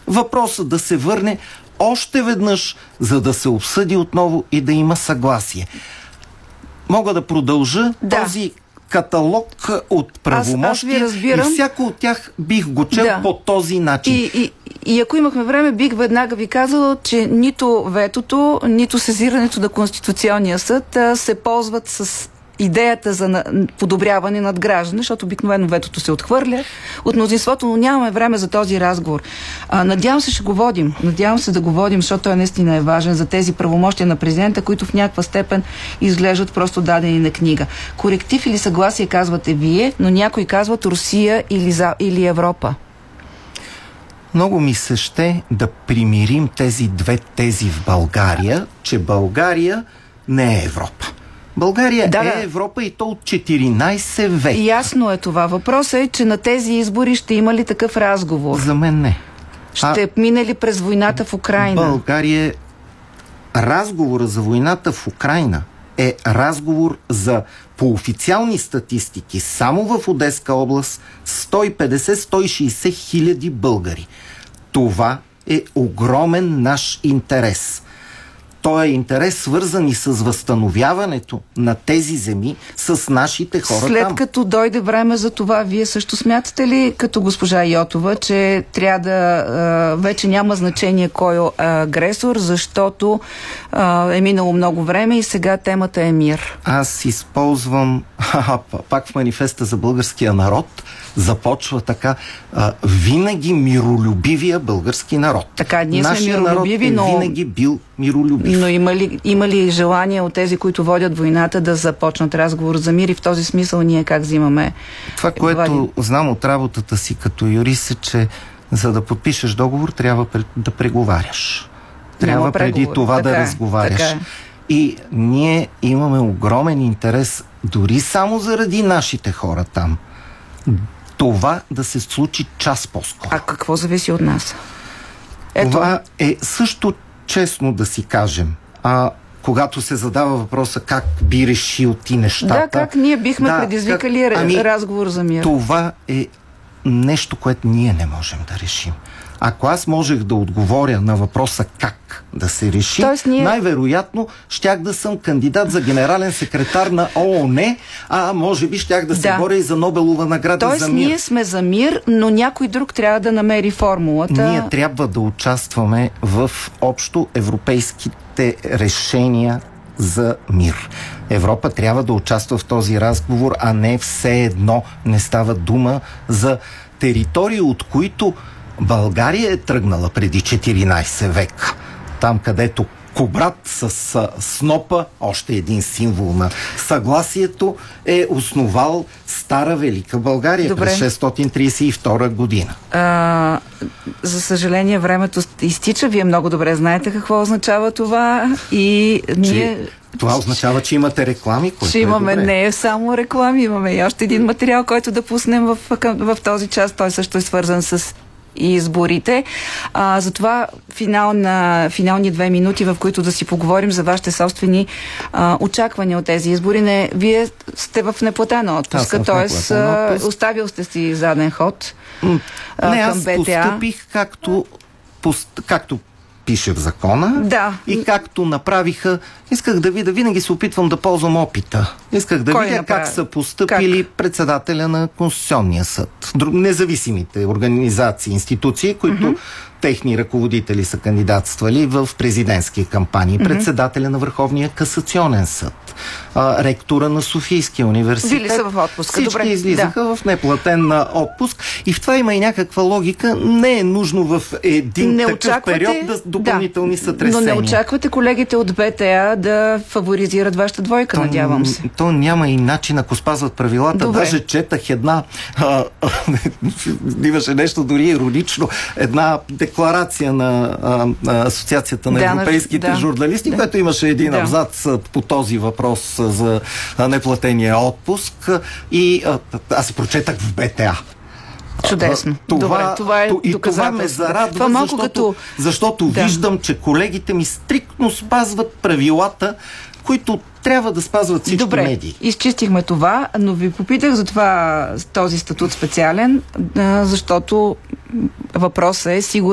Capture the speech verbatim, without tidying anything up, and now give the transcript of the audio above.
въпросът да се върне още веднъж, за да се обсъди отново и да има съгласие. Мога да продължа да. този каталог от правомощия и всяко от тях бих го чел да. по този начин. И, и, и ако имахме време, бих веднага ви казала, че нито ветото, нито сезирането на Конституционния съд а, се ползват с идеята за на, подобряване над граждане, защото обикновено ветото се отхвърля от мнозинството, но нямаме време за този разговор. А, надявам се ще го водим. Надявам се да го водим, защото той наистина е важен за тези правомощия на президента, които в някаква степен изглеждат просто дадени на книга. Коректив или съгласие казвате вие, но някои казват Русия или, за, или Европа. Много ми се ще да примирим тези две тези в България, че България не е Европа. България да, е Европа и то от четиринайсети век. Ясно е това. Въпросът е, че на тези избори ще има ли такъв разговор? За мен не. Ще а... мине ли през войната в Украйна? България... Разговора за войната в Украйна е разговор за, по официални статистики, само в Одеска област сто и петдесет до сто и шейсет хиляди българи. Това е огромен наш интерес. Той е интерес, свързан и с възстановяването на тези земи с нашите хора След там. като дойде време за това, вие също смятате ли, като госпожа Йотова, че трябва да а, вече няма значение кой е агресор, защото а, е минало много време и сега темата е мир? Аз използвам пак в манифеста за българския народ започва така а, винаги миролюбивия български народ. Така, ние сме Нашия миролюбиви, народ е но... винаги бил миролюбив. Но има ли, има ли желание от тези, които водят войната, да започнат разговор за мир и в този смисъл ние как взимаме? Това, което знам от работата си като юрист е, че за да подпишеш договор, трябва да преговаряш. Трябва преди това така да разговаряш. Така. И ние имаме огромен интерес, дори само заради нашите хора там, това да се случи час по-скоро. А какво зависи от нас? Ето. Това е също честно да си кажем. А, когато се задава въпроса как би решил ти нещата... Да, как ние бихме да, предизвикали как, ами, разговор за мир. Това е нещо, което ние не можем да решим. Ако аз можех да отговоря на въпроса как да се реши, ние... най-вероятно щях да съм кандидат за генерален секретар на ООН, а може би щях да се да. боря и за Нобелова награда Тоест, за мир. Ние сме за мир, но някой друг трябва да намери формулата. Ние трябва да участваме в общо европейските решения за мир. Европа трябва да участва в този разговор, а не все едно не става дума за територии, от които България е тръгнала преди четиринайсети век. Там, където Кубрат с а, снопа, още един символ на съгласието, е основал Стара Велика България. Добре. През шестстотин трийсет и втора година. А, за съжаление, времето изтича. Вие много добре знаете какво означава това и ние... Това означава, че имате реклами, които Ще имаме е не само реклами, имаме и още един материал, който да пуснем в, в този час. Той също е свързан с изборите. А, затова финал на, финални две минути, в които да си поговорим за вашите собствени а, очаквания от тези избори. Не, вие сте в неплатена отпуска, т.е. оставил сте си заден ход а, не, към БТА. аз поступих както, пост, както пише в закона да. и както направиха, исках да видя, винаги се опитвам да ползвам опита. Исках да Кой видя направи? как са постъпили как? председателя на Конституционния съд. Независимите организации, институции, които mm-hmm. техни ръководители са кандидатствали в президентски кампании. Mm-hmm. Председателя на Върховния касационен съд, а, ректора на Софийския университет. Били са в отпуска. Всички Добре. излизаха да. в неплатен отпуск и в това има и някаква логика. Не е нужно в един не такъв очаквате, период да допълнителни да, сътресения. Но не очаквате колегите от БТА да фаворизират вашата двойка, то, надявам се. То няма и начин, ако спазват правилата. Добре. Даже четах една а, а, имаше нещо дори иронично, една декларация на а, Асоциацията на да, европейските да, журналисти, да. което имаше един да. абзац по този въпрос за неплатения отпуск и а, аз се прочетах в БТА. Чудесно. Това, Добре, това е и това ме зарадва, това малко защото, като... защото да. виждам, че колегите ми стриктно спазват правилата, които трябва да спазват всички Добре, медии. Изчистихме това, но ви попитах за това този статут специален, защото въпросът е сигурно